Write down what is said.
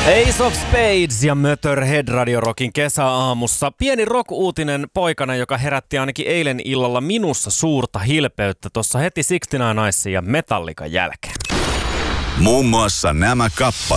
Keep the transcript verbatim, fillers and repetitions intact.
Ace of Spades ja Motörhead Radio Rockin kesäaamussa. Pieni rock-uutinen poikana, joka herätti ainakin eilen illalla minussa suurta hilpeyttä tuossa heti kuusikymmentäyhdeksän Nicesin ja Metallican jälkeen. Muun muassa nämä kappaleet.